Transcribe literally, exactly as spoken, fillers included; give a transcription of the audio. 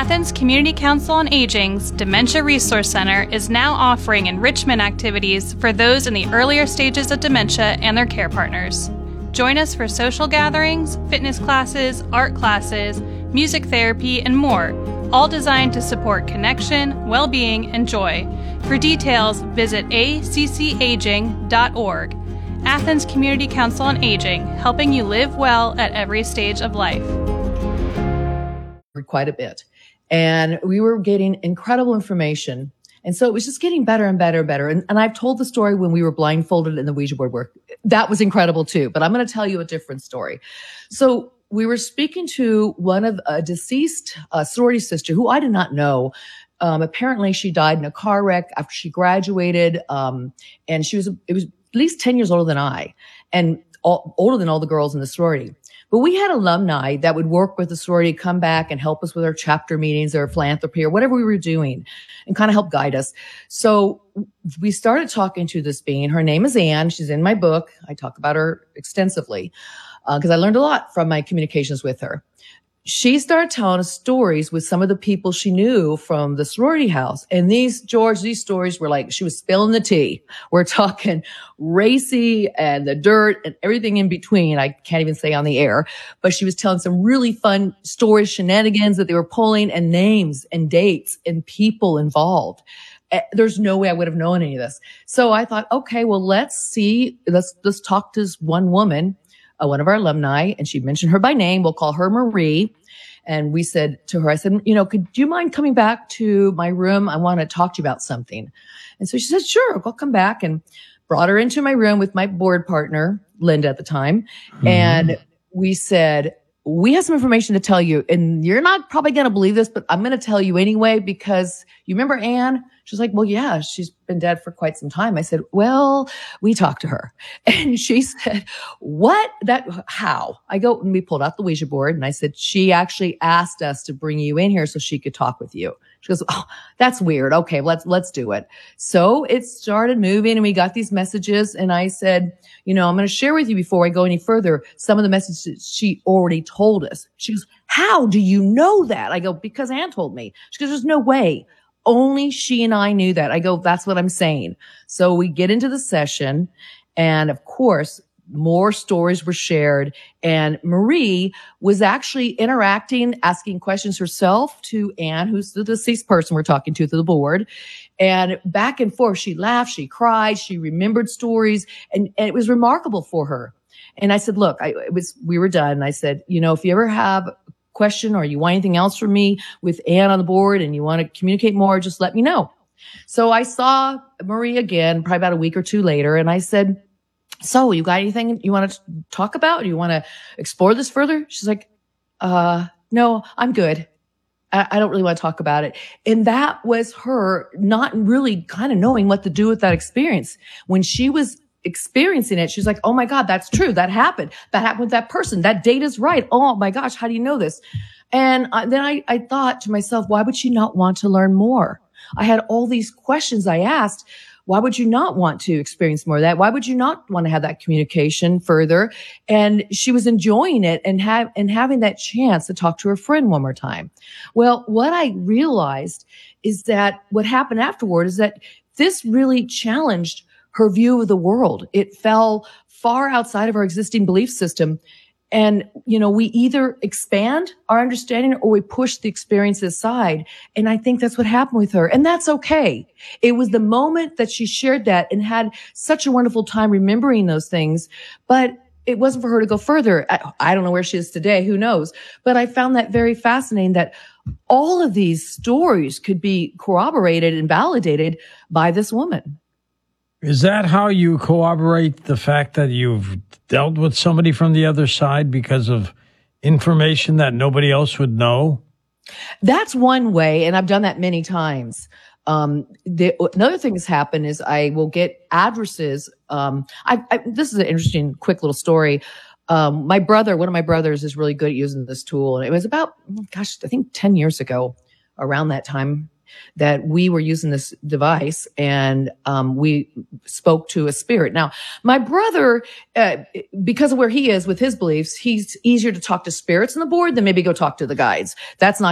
Athens Community Council on Aging's Dementia Resource Center is now offering enrichment activities for those in the earlier stages of dementia and their care partners. Join us for social gatherings, fitness classes, art classes, music therapy, and more, all designed to support connection, well-being, and joy. For details, visit a c c aging dot org. Athens Community Council on Aging, helping you live well at every stage of life. Quite a bit. And we were getting incredible information. And so it was just getting better and better and better. And, and I've told the story when we were blindfolded in the Ouija board work. That was incredible too. But I'm going to tell you a different story. So we were speaking to one of a deceased uh, sorority sister who I did not know. Um, apparently she died in a car wreck after she graduated. Um, and she was, it was at least ten years older than I and all, older than all the girls in the sorority. But we had alumni that would work with the sorority, come back and help us with our chapter meetings or philanthropy or whatever we were doing and kind of help guide us. So we started talking to this being. Her name is Anne. She's in my book. I talk about her extensively because uh, I learned a lot from my communications with her. She started telling us stories with some of the people she knew from the sorority house. And these, George, these stories were like, she was spilling the tea. We're talking racy and the dirt and everything in between. I can't even say on the air, but she was telling some really fun stories, shenanigans that they were pulling and names and dates and people involved. There's no way I would have known any of this. So I thought, okay, well, let's see. Let's, let's talk to this one woman. Uh, one of our alumni, and she mentioned her by name. We'll call her Marie. And we said to her, I said, you know, could do you mind coming back to my room? I want to talk to you about something. And so she said, sure, I'll come back, and brought her into my room with my board partner, Linda at the time. Mm-hmm. And we said, we have some information to tell you, and you're not probably going to believe this, but I'm going to tell you anyway, because you remember Anne? She's like, well, yeah, she's been dead for quite some time. I said, well, we talked to her. And she said, what? That, how? I go, and we pulled out the Ouija board, and I said, she actually asked us to bring you in here so she could talk with you. She goes, oh, that's weird. Okay, let's, let's do it. So it started moving, and we got these messages, and I said, you know, I'm going to share with you before I go any further some of the messages she already told us. She goes, how do you know that? I go, because Anne told me. She goes, there's no way. Only she and I knew that. I go, that's what I'm saying. So we get into the session, and of course, more stories were shared, and Marie was actually interacting, asking questions herself to Anne, who's the deceased person we're talking to through the board. And back and forth, she laughed, she cried, she remembered stories, and, and it was remarkable for her. And I said, look, I, it was, we were done. And I said, you know, if you ever have question or you want anything else from me with Anne on the board and you want to communicate more, just let me know. So I saw Marie again, probably about a week or two later. And I said, so you got anything you want to talk about? You want to explore this further? She's like, uh, no, I'm good. I, I don't really want to talk about it. And that was her not really kind of knowing what to do with that experience. When she was experiencing it, she's like, oh my God, that's true. That happened. That happened with that person. That date is right. Oh my gosh, how do you know this? And uh, then I, I thought to myself, why would she not want to learn more? I had all these questions I asked. Why would you not want to experience more of that? Why would you not want to have that communication further? And she was enjoying it and have, and having that chance to talk to her friend one more time. Well, what I realized is that what happened afterward is that this really challenged her view of the world. It fell far outside of our existing belief system. And, you know, we either expand our understanding or we push the experience aside. And I think that's what happened with her. And that's okay. It was the moment that she shared that and had such a wonderful time remembering those things. But it wasn't for her to go further. I, I don't know where she is today. Who knows? But I found that very fascinating that all of these stories could be corroborated and validated by this woman. Is that how you corroborate the fact that you've dealt with somebody from the other side because of information that nobody else would know? That's one way, and I've done that many times. Um, the, another thing that's happened is I will get addresses. Um, I, I, this is an interesting, quick little story. Um, my brother, one of my brothers is really good at using this tool. And it was about, gosh, I think ten years ago, around that time, that we were using this device, and um, we spoke to a spirit. Now, my brother, uh, because of where he is with his beliefs, he's easier to talk to spirits on the board than maybe go talk to the guides. That's not